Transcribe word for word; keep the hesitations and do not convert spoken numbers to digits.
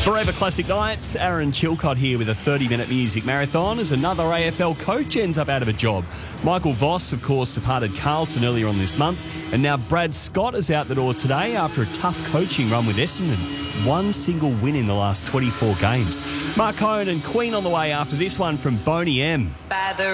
Forever Classic Nights, Aaron Chilcott here with a thirty-minute music marathon as another A F L coach ends up out of a job. Michael Voss, of course, departed Carlton earlier on this month, and now Brad Scott is out the door today after a tough coaching run with Essendon. One single win in the last twenty-four games. Mark Cohen and Queen on the way after this one from Boney M. By the